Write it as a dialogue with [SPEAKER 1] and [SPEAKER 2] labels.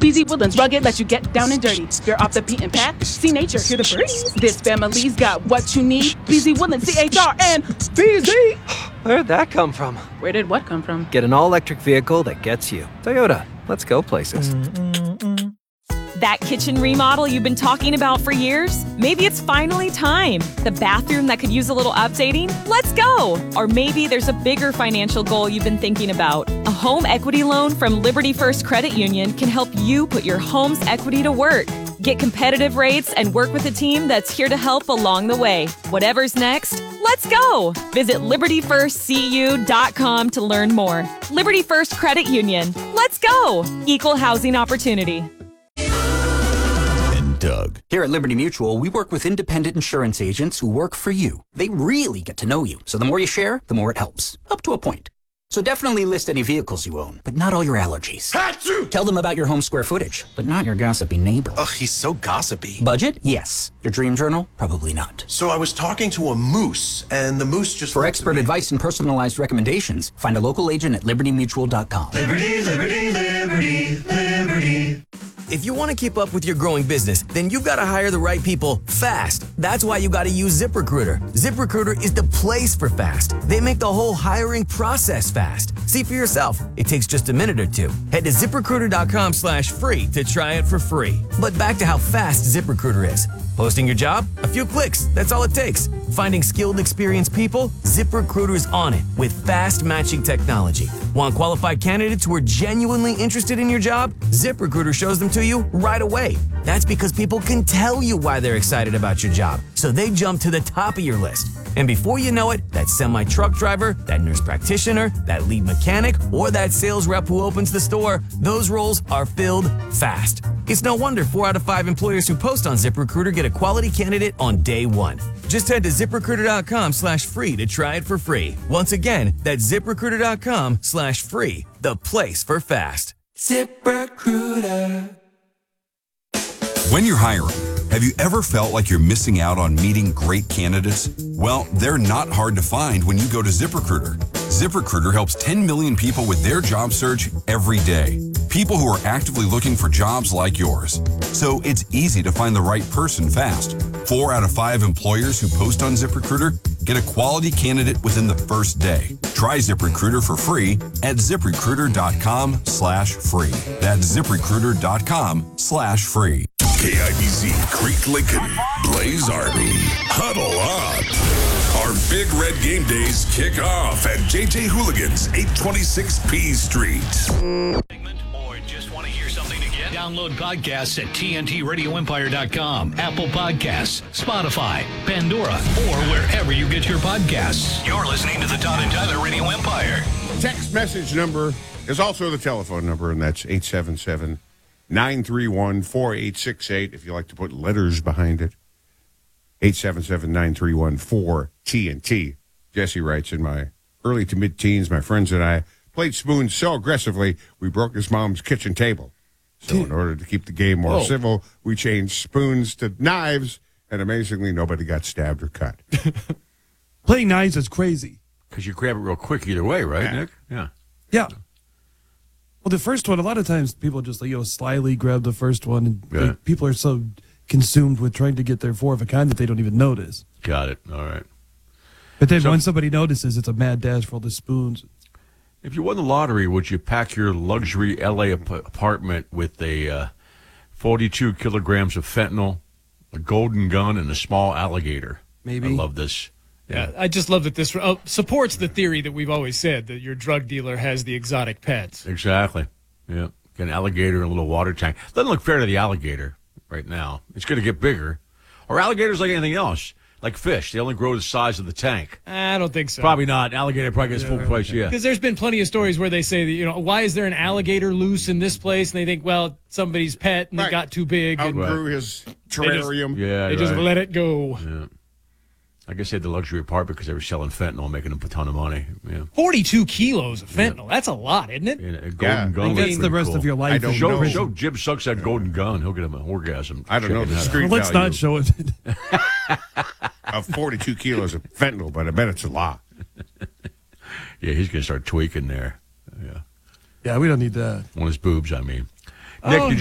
[SPEAKER 1] BZ Woodlands, rugged, let you get down and dirty. You're off the beaten path, see nature, hear the birds. This family's got what you need. BZ Woodlands, CHR and BZ.
[SPEAKER 2] Where'd that come from?
[SPEAKER 1] Where did what come from?
[SPEAKER 2] Get an all-electric vehicle that gets you. Toyota, let's go places.
[SPEAKER 3] That kitchen remodel you've been talking about for years? Maybe it's finally time. The bathroom that could use a little updating? Let's go! Or maybe there's a bigger financial goal you've been thinking about. A home equity loan from Liberty First Credit Union can help you put your home's equity to work. Get competitive rates and work with a team that's here to help along the way. Whatever's next, let's go! Visit LibertyFirstCU.com to learn more. Liberty First Credit Union. Let's go! Equal housing opportunity.
[SPEAKER 4] Doug. Here at Liberty Mutual, we work with independent insurance agents who work for you. They really get to know you. So the more you share, the more it helps. Up to a point. So definitely list any vehicles you own, but not all your allergies. Hatsu! Tell them about your home square footage, but not your gossipy neighbor.
[SPEAKER 5] Ugh, he's so gossipy.
[SPEAKER 4] Budget? Yes. Your dream journal? Probably not.
[SPEAKER 5] So I was talking to a moose, and the moose just...
[SPEAKER 4] For expert advice and personalized recommendations, find a local agent at libertymutual.com.
[SPEAKER 6] Liberty, liberty, liberty, liberty. If you want to keep up with your growing business, then you've got to hire the right people fast. That's why you got to use ZipRecruiter. ZipRecruiter is the place for fast. They make the whole hiring process fast. See for yourself. It takes just a minute or two. Head to ZipRecruiter.com/free to try it for free. But back to how fast ZipRecruiter is. Posting your job? A few clicks. That's all it takes. Finding skilled, experienced people? ZipRecruiter's on it with fast matching technology. Want qualified candidates who are genuinely interested in your job? ZipRecruiter shows them to you right away. That's because people can tell you why they're excited about your job, so they jump to the top of your list. And before you know it, that semi-truck driver, that nurse practitioner, that lead mechanic, or that sales rep who opens the store, those roles are filled fast. It's no wonder 4 out of 5 employers who post on ZipRecruiter get a quality candidate on day one. Just head to ZipRecruiter.com/free to try it for free. Once again, that's ZipRecruiter.com/free, the place for fast. ZipRecruiter.
[SPEAKER 7] When you're hiring, have you ever felt like you're missing out on meeting great candidates? Well, they're not hard to find when you go to ZipRecruiter. ZipRecruiter helps 10 million people with their job search every day. People who are actively looking for jobs like yours. So it's easy to find the right person fast. 4 out of 5 employers who post on ZipRecruiter get a quality candidate within the first day. Try ZipRecruiter for free at ZipRecruiter.com/free. That's ZipRecruiter.com/free.
[SPEAKER 8] KIBZ, Creek Lincoln, Blaze Army, huddle up. Our Big Red Game Days kick off at JJ Hooligans, 826 P Street.
[SPEAKER 9] Or just want to hear something again? Download podcasts at TNTRadioEmpire.com, Apple Podcasts, Spotify, Pandora, or wherever you get your podcasts. You're listening to the Todd and Tyler Radio Empire.
[SPEAKER 10] Text message number is also the telephone number, and that's 877-931-4868 if you like to put letters behind it. 877-931-4TNT. Jesse writes, in my early to mid-teens, my friends and I played spoons so aggressively we broke his mom's kitchen table. So in order to keep the game more civil, we changed spoons to knives, and amazingly, nobody got stabbed or cut.
[SPEAKER 11] Playing knives is crazy.
[SPEAKER 12] Because you grab it real quick either way, right, Nick? Yeah.
[SPEAKER 11] Yeah. Well, the first one, a lot of times people just slyly grab the first one, and people are so consumed with trying to get their 4 of a kind that they don't even notice.
[SPEAKER 12] Got it. All right.
[SPEAKER 11] But then when somebody notices, it's a mad dash for all the spoons.
[SPEAKER 12] If you won the lottery, would you pack your luxury L.A. apartment with a 42 kilograms of fentanyl, a golden gun, and a small alligator?
[SPEAKER 11] Maybe.
[SPEAKER 12] I love this.
[SPEAKER 13] Yeah, I just love that this supports the theory that we've always said, that your drug dealer has the exotic pets.
[SPEAKER 12] Exactly. Yeah. Got an alligator and a little water tank. Doesn't look fair to the alligator right now. It's going to get bigger. Or alligators like anything else. Like fish. They only grow the size of the tank.
[SPEAKER 13] I don't think so.
[SPEAKER 12] Probably not. Alligator probably gets full price, yeah.
[SPEAKER 13] Because there's been plenty of stories where they say that, why is there an alligator loose in this place? And they think, well, somebody's pet and it got too big.
[SPEAKER 10] Outgrew his terrarium.
[SPEAKER 13] They just let it go.
[SPEAKER 12] Yeah. I guess they had the luxury apartment because they were selling fentanyl, making them a ton of money. Yeah.
[SPEAKER 13] 42 kilos of fentanyl. That's a lot, isn't it?
[SPEAKER 12] And a golden gun.
[SPEAKER 11] That's the rest of your life.
[SPEAKER 10] I don't know.
[SPEAKER 12] Show Jim Sucks that golden gun. He'll get him an orgasm.
[SPEAKER 10] I don't know the street
[SPEAKER 11] Let's
[SPEAKER 10] value
[SPEAKER 11] not show it.
[SPEAKER 10] of 42 kilos of fentanyl, but I bet it's a lot.
[SPEAKER 12] Yeah, he's going to start tweaking there. Yeah.
[SPEAKER 11] Yeah, we don't need that.
[SPEAKER 12] On his boobs, I mean. Nick,